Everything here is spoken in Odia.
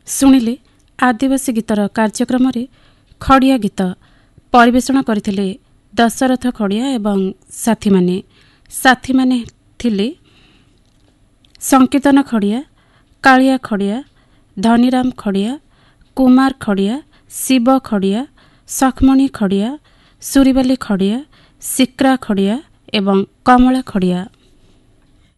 ଶୁଣିଲେ ଆଦିବାସୀ ଗୀତର କାର୍ଯ୍ୟକ୍ରମରେ ଖଡ଼ିଆ ଗୀତ ପରିବେଷଣ କରିଥିଲେ ଦଶରଥ ଖଡ଼ିଆ ଏବଂ ସାଥୀମାନେ ଥିଲେ ସଂକୀର୍ତ୍ତନ ଖଡ଼ିଆ, କାଳିଆ ଖଡ଼ିଆ, ଧନୀରାମ ଖଡ଼ିଆ, କୁମାର ଖଡ଼ିଆ, ଶିବ ଖଡ଼ିଆ, ସଖମଣି ଖଡ଼ିଆ, ସୁରିବାଲି ଖଡ଼ିଆ, ଶିକ୍ରା ଖଡ଼ିଆ ଏବଂ କମଳା ଖଡ଼ିଆ।